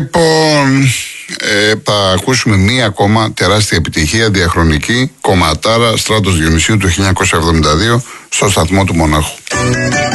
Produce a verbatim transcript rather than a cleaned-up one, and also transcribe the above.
Λοιπόν, ε, θα ακούσουμε μία ακόμα τεράστια επιτυχία διαχρονική, κομματάρα, Στράτος Διονυσίου του χίλια εννιακόσια εβδομήντα δύο στο σταθμό του Μονάχου.